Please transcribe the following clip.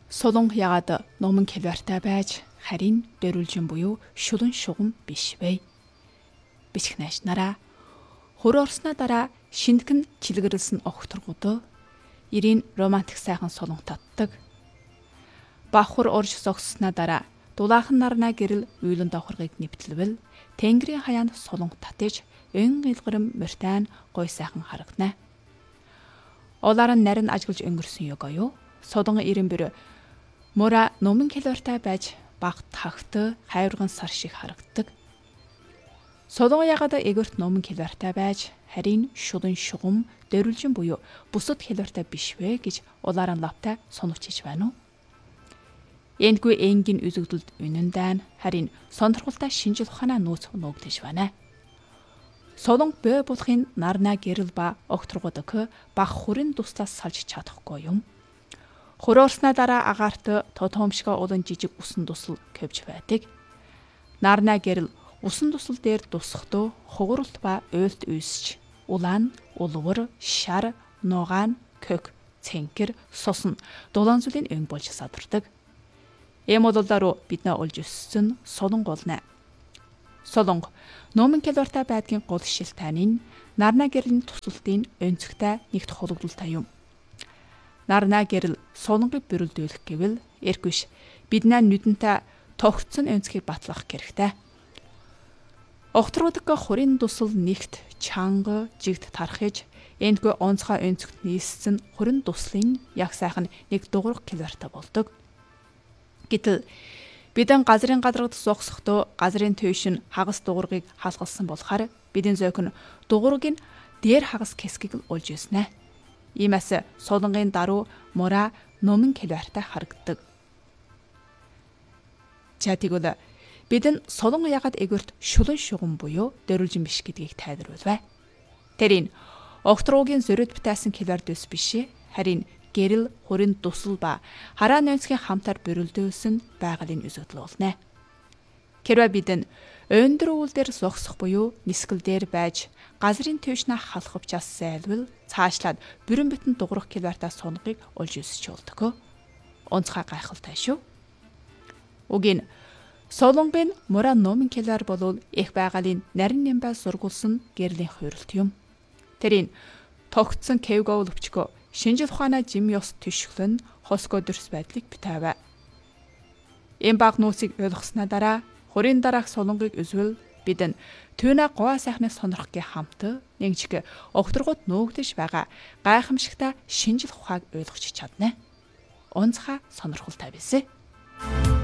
Сулан ягаад номон кэлбартай байж харин дөрүлжин буюу шулан шугам биш вэ? Бичих найшнараа хөр орсноо дараа шинтгэн чилгэрлсэн огторгууд ирийн романтик сайхан сулан татдаг. Бахур орж зогссноо дараа дулаахан нарнаа гэрэл уйлан давхаргыг нэвтлэвэл тэнгэрийн хаяанд сулан татаж өн илгэрэн мөртайн гой сайхан харагдана. Оларан нарийн ажиглаж өнгөрсөн ёгоё. Содон ирэн бэр мора номон кэлбартай байж багт хагт хайрган сар шиг харагддаг. Содон ягаад эгөрт номон кэлбартай байж харин шулан шугам дөрүлжин буюу бусад кэлбартай биш вэ гэж улааран лавтай сонирчиж байна уу? Эндгүй энгийн үзэгдэлд үнэндээ харин сонирхолтой шинжил ухаанаа нууц нуугдэж байна. Содон бөө булахын нарнаа гэрэл ба огторгодок баг хүрэн туслаас салж чадахгүй юм. Хөрөөрснөө дараа агаарт тотомшга улан жижиг усан тусал көвж байдаг. Нарнаа гэрэл усан тусал дээр тусахдоо хугаралт ба уйлт үйсч улаан, улвар, шар, нугаан, кök, цэнкэр, сусан дулаан зүйлийн өн болж садардаг. Эм удалдаруу биднээ олж өссөн солонг болно. Солонг номон кэлбартай байдгийн гол шил тань нарнаа гэрлийн тусалтын өнцгтэй нэгт хологдолтой юм. Нарнаа гэрэл солонгыг бүрэлдүүлэх гэвэл эргвш биднээ нүдэнтэй тогтсон өнцгийг батлах хэрэгтэй. Огторгодок хурын тусал нэгт чанга жигт тархиж эндгүй онцгой өнцгт нийссэн хурын туслын яг сайхан нэг дугуйр кэлбартай болдог. Гэтэл бидэн газрын гадаргад зогсохдоо газрын төвш нь хагас дугуйрыг халгалсан болохоор бидний зөөхөн дугуйрыг нь дээр хагас хэсгийг л олж ирсэн ээ. Иймээс солонгийн даруй мора номон кэлбартай харагддаг. За тэгвэл бидэн солон ягаад эгөрт шулан шугам буюу дөрүлжин биш гэдгийг тайлбарлав. Тэрийн огторгогийн зөрөд битээсэн кэлбар дэс биш харин гэрэл хурын тусал ба хараа нөөцгийн хамтаар бүрэлдүүлсэн байгалийн үзэгдэл болно. Хэрвээ бидэн өндөр үйл дээр зогсох буюу нисгэл дээр байж газрын төвшнө халахвчаас зайлвал цаашлаад бүрэн бүтэн дугуйр кэлбартай сунгийг олж өсч болдог. Онцгой гайхалтай шүү. Угийн солонгийн мора номон кэлбар болвол их байгалийн нарийн нэмбай сургуулсан гэрлийн хууралт юм. Тэрийн тогтсон кевгол өвчгөө шинжил ухаанаа жим ёс төшгөлн хоско дөрс байдлыг битээвэ. Эм баг нууцыг ойлгосноо дараа хурын дараах солонгыг үзвэл бидэн түүнэ гоо сайхныг сонирхгийн хамт нэгжиг огторгууд нөөгдөж байгаа гайхамшигтай шинжил ухааг ойлгож чадна. Онцгой сонирхолтой байсан.